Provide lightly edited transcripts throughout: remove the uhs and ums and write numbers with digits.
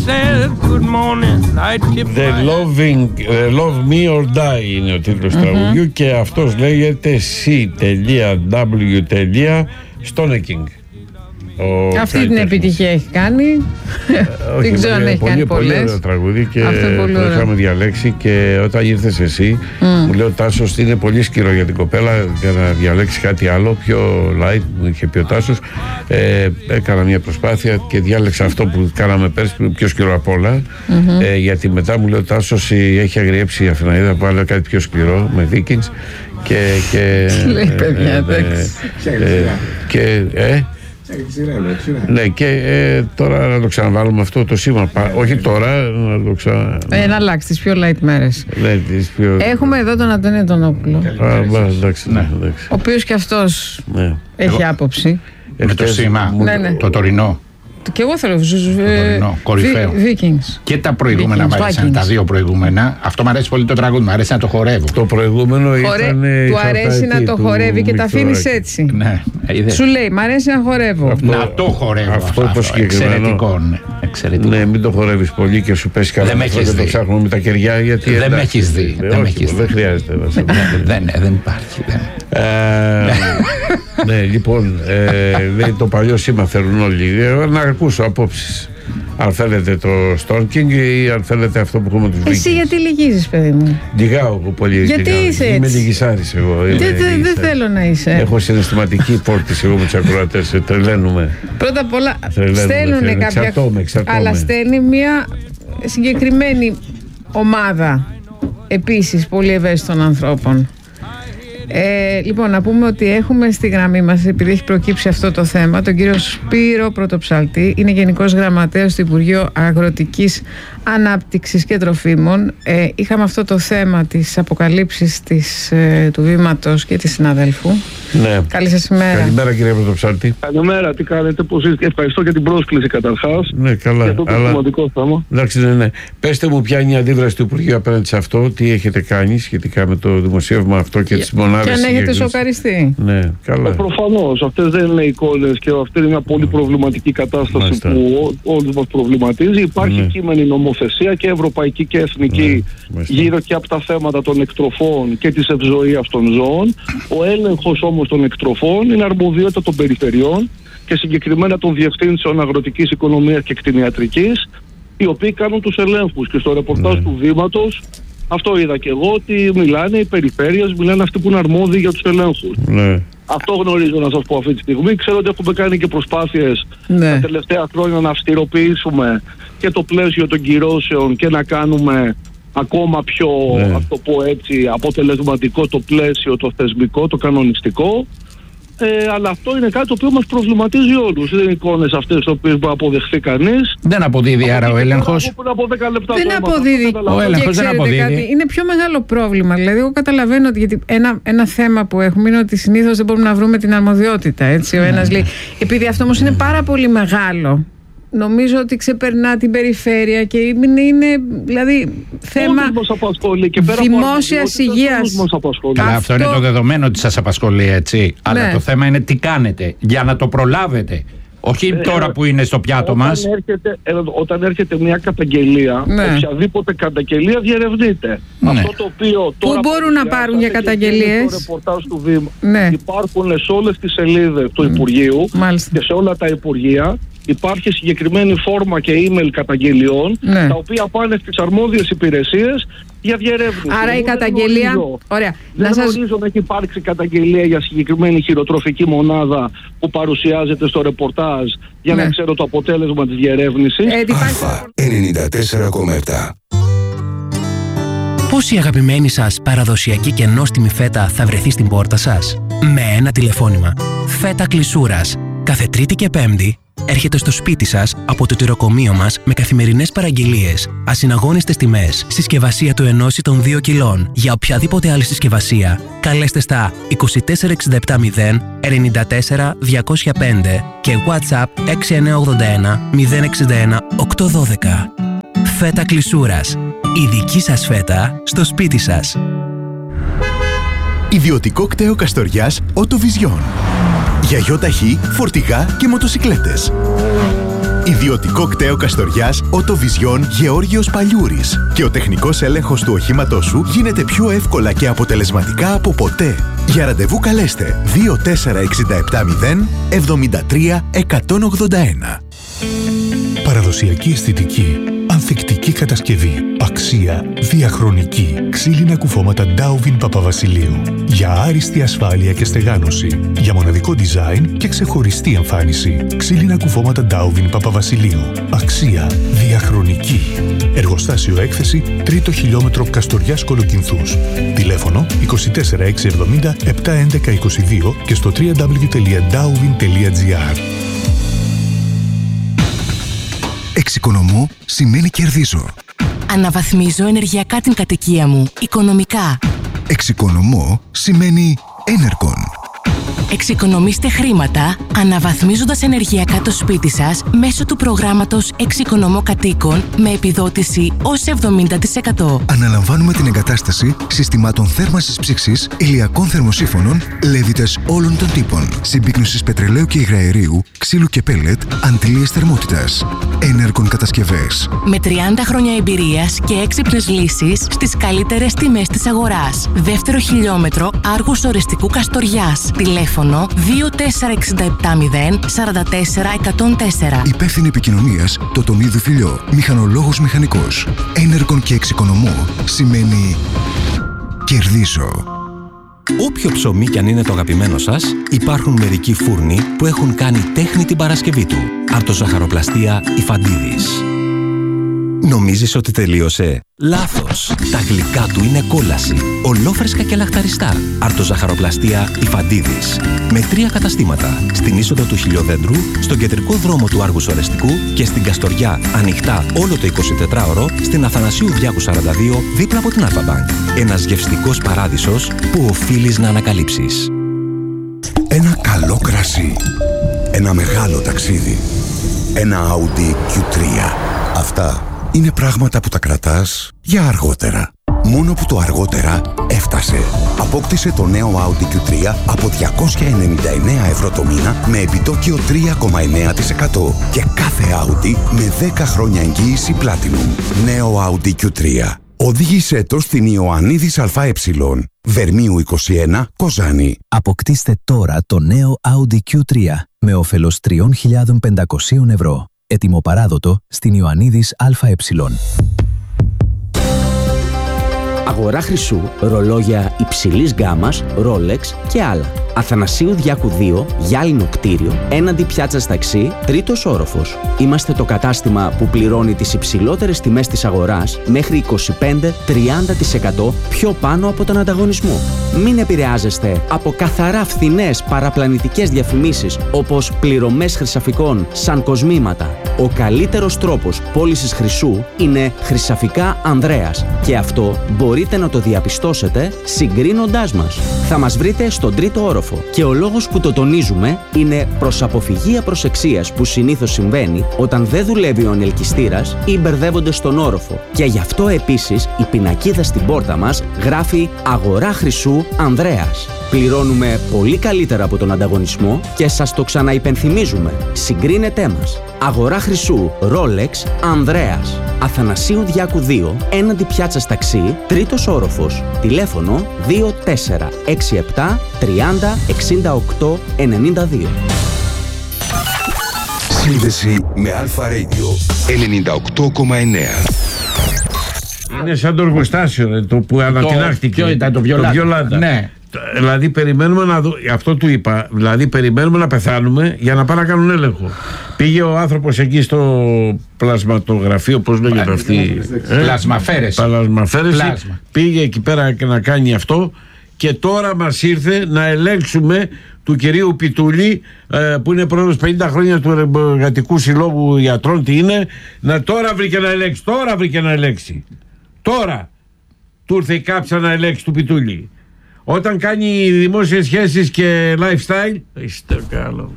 The Love Me or Die είναι ο τίτλος τραγουδιού και αυτός λέγεται C.W.Stoneking. Αυτή την επιτυχία έχει κάνει. Δεν ξέρω αν έχει κάνει πολλές. Πολύ ωραίο τραγούδι και το είχαμε διαλέξει και όταν ήρθες εσύ μου λέει ο Τάσος είναι πολύ σκληρό για την κοπέλα για να διαλέξει κάτι άλλο πιο light, μου είχε πει ο Τάσος. Έκανα μια προσπάθεια και διάλεξα αυτό που κάναμε πέρσι που είναι πιο σκληρό απ' όλα, γιατί μετά μου λέει ο Τάσος έχει αγριέψει η Αθηναίδα που άλλο κάτι πιο σκληρό με Vikings και λέει παιδιά εντάξει ναι, και τώρα να το ξαναβάλουμε αυτό το σήμα. Όχι τώρα, να το να αλλάξει τις πιο light μέρες. Ναι, έχουμε εδώ τον Αντώνη Αντωνόπουλο. Εντάξει. Ο οποίος και αυτός έχει άποψη. Με το σήμα, το τωρινό. Και εγώ θέλω κορυφαίο. Vikings. Και τα προηγούμενα μου αρέσαν, τα δύο προηγούμενα. Αυτό μου αρέσει πολύ το τραγούδι, μου αρέσει να το χορεύω. Το προηγούμενο ήταν. Του αρέσει να το χορεύει και τα αφήνει έτσι. Ναι, σου λέει, μ' αρέσει να χορεύω. Να το χορεύω. Αυτό το εξαιρετικό. Ναι, μην το χορεύεις πολύ και σου πέσει καλά. Δεν το ψάχνουμε με τα κεριά γιατί. Δεν με έχεις δει. Δεν χρειάζεται να σε δεν υπάρχει. Ναι, λοιπόν, λέει το παλιό σήμα θέλουν όλοι. Να ακούσω απόψεις. Αν θέλετε το Stoneking ή αν θέλετε αυτό που έχουμε τους Vikings. Εσύ γιατί λυγίζεις, παιδί μου? Λυγάω εγώ πολύ. Γιατί είσαι έτσι? Είμαι λυγισάρης εγώ. Δεν θέλω να είσαι. Έχω συναισθηματική φόρτιση εγώ με τους ακροατές. Τρελαίνουμε. Πρώτα απ' όλα στέλνουν κάποια. Αλλά στέλνει μια συγκεκριμένη ομάδα επίσης πολύ ευαίσθητων ανθρώπων. Λοιπόν, να πούμε ότι έχουμε στη γραμμή μας, επειδή έχει προκύψει αυτό το θέμα, τον κύριο Σπύρο Πρωτοψάλτη. Είναι Γενικός Γραμματέας του Υπουργείου Αγροτικής Ανάπτυξης και Τροφίμων. Είχαμε αυτό το θέμα της αποκαλύψης του βήματος και της συναδέλφου. Ναι. Καλή σας ημέρα. Καλημέρα, κύριε Πρωτοψάλτη. Καλημέρα, τι κάνετε, πώς είστε? Ευχαριστώ για την πρόσκληση καταρχάς. Ναι, καλά. Για το σημαντικό θέμα. Εντάξει, ναι. Πέστε μου, ποια είναι η αντίδραση του Υπουργείου απέναντι σε αυτό, τι έχετε κάνει σχετικά με το δημοσίευμα αυτό και τις μονάδες. Και αν έχετε σοκαριστεί. Ναι, καλά. Προφανώς, αυτές δεν είναι εικόνες και αυτή είναι μια πολύ προβληματική κατάσταση που όλους μας προβληματίζει. Υπάρχει κείμενη νομοθεσία και ευρωπαϊκή και εθνική γύρω και από τα θέματα των εκτροφών και της ευζοίας των ζώων. Ο έλεγχος όμως των εκτροφών είναι αρμοδιότητα των περιφερειών και συγκεκριμένα των διευθύνσεων αγροτικής οικονομίας και κτηνιατρικής, οι οποίοι κάνουν τους ελέγχους. Και στο ρεπορτάζ του Βήματος αυτό είδα και εγώ, ότι μιλάνε οι περιφέρειες, μιλάνε αυτοί που είναι αρμόδιοι για τους ελέγχους. Αυτό γνωρίζω να σας πω αυτή τη στιγμή. Ξέρω ότι έχουμε κάνει και προσπάθειες τα τελευταία χρόνια να αυστηροποιήσουμε και το πλαίσιο των κυρώσεων και να κάνουμε ακόμα πιο, ας το πω έτσι, αποτελεσματικό το πλαίσιο, το θεσμικό, το κανονιστικό. Αλλά αυτό είναι κάτι το οποίο μας προβληματίζει όλους. Δεν είναι εικόνες αυτές τις οποίες μπορεί να αποδεχθεί κανείς. Δεν αποδίδει άρα ο έλεγχος. Δεν αποδίδει. Ο έλεγχος δεν αποδίδει. Κάτι, είναι πιο μεγάλο πρόβλημα. Δηλαδή, εγώ καταλαβαίνω ότι γιατί ένα θέμα που έχουμε είναι ότι συνήθως δεν μπορούμε να βρούμε την αρμοδιότητα. Έτσι. Ο ένας λέει. Επειδή αυτό όμως είναι πάρα πολύ μεγάλο. Νομίζω ότι ξεπερνά την περιφέρεια και είναι δηλαδή θέμα δημόσιας υγείας. Καλά, αυτό είναι το δεδομένο ότι σας απασχολεί, έτσι. Αλλά το θέμα είναι τι κάνετε για να το προλάβετε. Όχι τώρα που είναι στο πιάτο μας. Όταν έρχεται μια καταγγελία, οποιαδήποτε καταγγελία διερευνείται. Αυτό το οποίο πού μπορούν να πάρουν για καταγγελίες? Στο ρεπορτάζ του Βήμα υπάρχουν σε όλες τις σελίδες του Υπουργείου και σε όλα τα Υπουργεία. Υπάρχει συγκεκριμένη φόρμα και email καταγγελιών, τα οποία πάνε στις αρμόδιες υπηρεσίες για διερεύνηση. Άρα η καταγγελία. Ωραία. Δεν γνωρίζω να έχει υπάρξει καταγγελία για συγκεκριμένη χειροτροφική μονάδα που παρουσιάζεται στο ρεπορτάζ για να ξέρω το αποτέλεσμα της διερεύνησης. Αλφα 94,7. Πώς η αγαπημένη σας παραδοσιακή και νόστιμη φέτα θα βρεθεί στην πόρτα σας? Με ένα τηλεφώνημα. Φέτα Κλεισούρας. Κάθε Τρίτη και Πέμπτη έρχεται στο σπίτι σας από το τυροκομείο μας με καθημερινές παραγγελίες, ασυναγώνιστες τιμές, συσκευασία του 1 ή των 2 κιλών. Για οποιαδήποτε άλλη συσκευασία, καλέστε στα 24670 94 205 και WhatsApp 6981 061 812. Φέτα Κλεισούρας. Η δική σας φέτα στο σπίτι σας. Ιδιωτικό κτέο Καστοριάς Auto Vision. Για γιοταχή, φορτηγά και μοτοσικλέτες. Ιδιωτικό κτέο Καστοριάς Οτοβιζιόν Γεώργιος Παλιούρης. Και ο τεχνικός έλεγχος του οχήματός σου γίνεται πιο εύκολα και αποτελεσματικά από ποτέ. Για ραντεβού καλέστε 24670 73 181. Παραδοσιακή αισθητική, ανθεκτική κατασκευή, αξία, διαχρονική. Ξύλινα κουφώματα Ντάουβιν Παπαβασιλείου. Για άριστη ασφάλεια και στεγάνωση. Για μοναδικό design και ξεχωριστή εμφάνιση. Ξύλινα κουφώματα Ντάουβιν Παπαβασιλείου. Αξία, διαχρονική. Εργοστάσιο έκθεση 3ο χιλιόμετρο Καστοριάς Κολοκυνθούς. Τηλέφωνο 24670 71122 και στο www.dauvin.gr. Εξοικονομώ σημαίνει κερδίζω. Αναβαθμίζω ενεργειακά την κατοικία μου, οικονομικά. Εξοικονομώ σημαίνει Enercon. Εξοικονομήστε χρήματα αναβαθμίζοντας ενεργειακά το σπίτι σας μέσω του προγράμματος Εξοικονομώ Κατοίκων με επιδότηση ως 70%. Αναλαμβάνουμε την εγκατάσταση συστημάτων θέρμανσης ψήξης, ηλιακών θερμοσύφωνων, λέβητες όλων των τύπων, συμπίκνωσης πετρελαίου και υγραερίου, ξύλου και πέλετ, αντλίες θερμότητας. Enercon κατασκευές. Με 30 χρόνια εμπειρίας και έξυπνες λύσεις στις καλύτερες τιμές της αγοράς. Δεύτερο χιλιόμετρο Άργους Ορεστικού Καστοριάς. Τηλέφωνο 24670 44 104. Υπεύθυνη επικοινωνίας Τοτονίδου Φιλιό. Μηχανολόγος μηχανικός. Enercon και εξοικονομώ σημαίνει κερδίζω. Όποιο ψωμί κι αν είναι το αγαπημένο σας, υπάρχουν μερικοί φούρνοι που έχουν κάνει τέχνη την Παρασκευή του. Αρτοζαχαροπλαστεία Ιφαντίδης. Νομίζεις ότι τελείωσε? Λάθος! Τα γλυκά του είναι κόλαση. Ολόφρεσκα και λαχταριστά. Αρτοζαχαροπλαστεία Ιφαντίδης. Με 3 καταστήματα. Στην είσοδο του Χιλιοδέντρου, στον κεντρικό δρόμο του Άργους Ορεστικού και στην Καστοριά, ανοιχτά όλο το 24ωρο, στην Αθανασίου Διάκου 42, δίπλα από την Αλφα-Μπανκ. Ένας γευστικός παράδεισος που οφείλεις να ανακαλύψεις. Ένα καλό κρασί. Ένα μεγάλο ταξίδι. Ένα Audi Q3. Αυτά είναι πράγματα που τα κρατάς για αργότερα. Μόνο που το αργότερα έφτασε. Απόκτησε το νέο Audi Q3 από 299 ευρώ το μήνα με επιτόκιο 3,9% και κάθε Audi με 10 χρόνια εγγύηση Platinum. Νέο Audi Q3. Οδήγησέ το στην Ιωαννίδης ΑΕ. Βερμίου 21, Κοζάνη. Αποκτήστε τώρα το νέο Audi Q3 με όφελος 3.500 ευρώ. Έτοιμο παράδοτο στην Ιωαννίδης ΑΕ. Αγορά χρυσού, ρολόγια υψηλής γκάμας, Rolex και άλλα. Αθανασίου Διάκου 2, γυάλινο κτίριο, έναντι πιάτσας ταξί, 3ος όροφος. Είμαστε το κατάστημα που πληρώνει τις υψηλότερες τιμές της αγοράς μέχρι 25-30% πιο πάνω από τον ανταγωνισμό. Μην επηρεάζεστε από καθαρά φθηνές παραπλανητικές διαφημίσεις όπως πληρωμές χρυσαφικών σαν κοσμήματα. Ο καλύτερος τρόπος πώλησης χρυσού είναι Χρυσαφικά Ανδρέας και αυτό μπορείτε να το διαπιστώσετε συγκρίνοντάς μας. Θα μας βρείτε στον 3ο όροφο και ο λόγος που το τονίζουμε είναι προς αποφυγή απροσεξίας που συνήθως συμβαίνει όταν δεν δουλεύει ο ανελκυστήρας ή μπερδεύονται στον όροφο. Και γι' αυτό επίσης η πινακίδα στην πόρτα μας γράφει «Αγορά χρυσού Ανδρέας». Πληρώνουμε πολύ καλύτερα από τον ανταγωνισμό και σας το ξαναυπενθυμίζουμε. Συγκρίνετέ μας. Αγορά χρυσού Rolex Ανδρέας. Αθανασίου Διάκου 2, έναντι πιάτσας ταξί, 3ος όροφος. Τηλέφωνο 2467 30 68 92. Σύνδεση με Αλφα Radio 98,9. Είναι σαν το εργοστάσιο το που ανατινάχτηκε. Ποιο ήταν, το Βιολάντα? Ναι. Δηλαδή περιμένουμε να δω, αυτό του είπα, δηλαδή περιμένουμε να πεθάνουμε για να πάνε να κάνουν έλεγχο. Πήγε ο άνθρωπος εκεί στο πλασματογραφείο, πώς λέγεται αυτή, πλασμαφέρεση. Πήγε εκεί πέρα και να κάνει αυτό και τώρα μας ήρθε να ελέγξουμε του κυρίου Πιτούλη που είναι πρόεδρος 50 χρόνια του Εργατικού Συλλόγου Ιατρών, τι είναι, τώρα βρήκε να ελέγξει. Τώρα του ήρθε η κάψα να ελέγξει του Πιτούλη. Όταν κάνει δημόσιες σχέσεις και lifestyle, είστε καλό.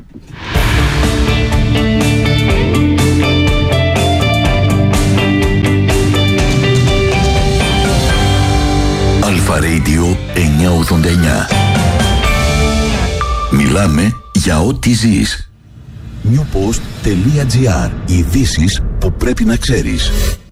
Αλφα Radio 989. Μιλάμε για ό,τι ζεις. newpost.gr. Ειδήσεις που πρέπει να ξέρεις.